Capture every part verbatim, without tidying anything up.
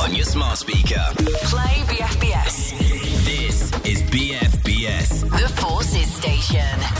on your smart speaker. Play B F B S. This is B F B S. The Forces Station.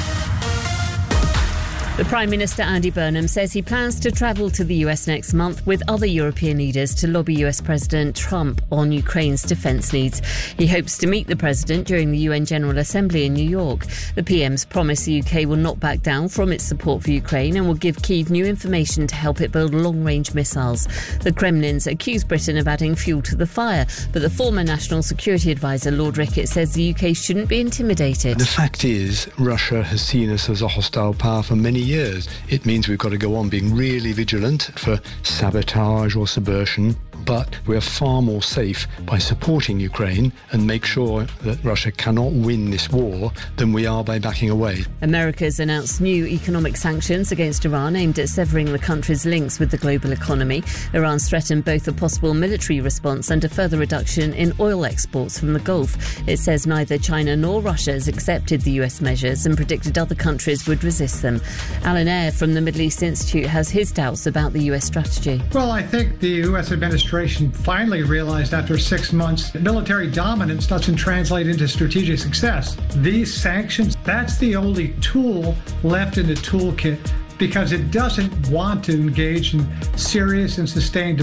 The Prime Minister Andy Burnham says he plans to travel to the U S next month with other European leaders to lobby U S President Trump on Ukraine's defence needs. He hopes to meet the President during the U N General Assembly in New York. The P M's promised the U K will not back down from its support for Ukraine and will give Kyiv new information to help it build long-range missiles. The Kremlin's accused Britain of adding fuel to the fire, but the former National Security Advisor Lord Rickett says the U K shouldn't be intimidated. The fact is, Russia has seen us as a hostile power for many years. It means we've got to go on being really vigilant for sabotage or subversion, but we're far more safe by supporting Ukraine and make sure that Russia cannot win this war than we are by backing away. America's announced new economic sanctions against Iran aimed at severing the country's links with the global economy. Iran's threatened both a possible military response and a further reduction in oil exports from the Gulf. It says neither China nor Russia has accepted the U S measures and predicted other countries would resist them. Alan Eyre from the Middle East Institute has his doubts about the U S strategy. Well, I think the U S administration finally realized after six months that military dominance doesn't translate into strategic success. These sanctions, that's the only tool left in the toolkit because it doesn't want to engage in serious and sustained